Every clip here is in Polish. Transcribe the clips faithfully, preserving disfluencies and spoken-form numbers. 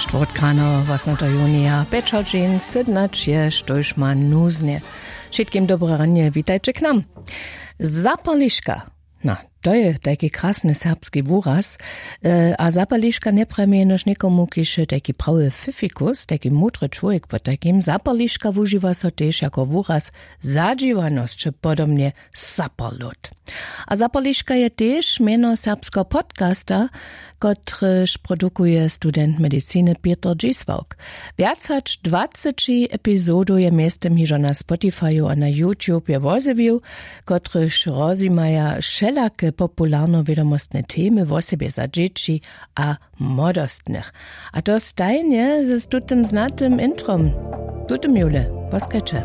Štvrtkrano osmego junija, Pečočin, sednačje, štojž ma nuznie. Všetkým dobré ranie, witajcie k nam. Zapališka. No, to je taki krasny serbski wuraz, e, a zapališka nie premienoš nikomu, kiž taki prawy fifikus, taki mudry człowiek po takim. Zapališka używa so też jako wuraz zadživanost, czy podobnie zapalot. A zapališka je też miano serbskiego podcasta, kotryż produkuje student medycyny Piotr Dzisłauk. Więcej dwadzieścia epizodów je miestem hižo na Spotifyu a na YouTube je wozywił, kotryż rozimaja wszelakie popularno-wiadomostne temy w osobie za dzieci a młodostnych. A to stajnie ze tutym znatym introm. Tutym Jule, poskacze.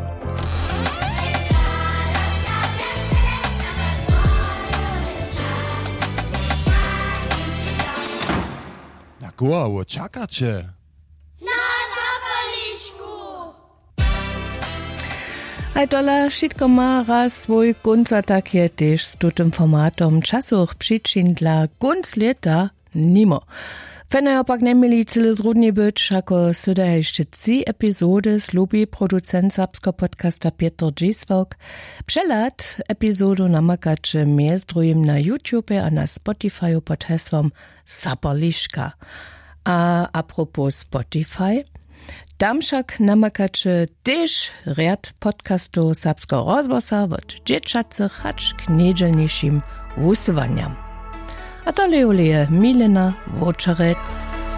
Koło czekacie? Na zapaliszku! A tola wszystko ma raz swój końca, tak je też z tutym formatom czasowych przyczyn dla końc lata nimo. Fene opak nie mieli cyle zrudnie być, jako syda jeszcze trzy epizody slubi producent serbskiego podcasta Piotr Dzisłauk. Przelat epizodu namakacie między drugim na YouTube a na Spotify pod hasłem Zapališka. A apropos Spotify, tam však namakacie też rad podcastu serbskiego rozbosa od dzieciacych hacz k niedzielniejszym usuwaniam. A to leje Milena Wočarec.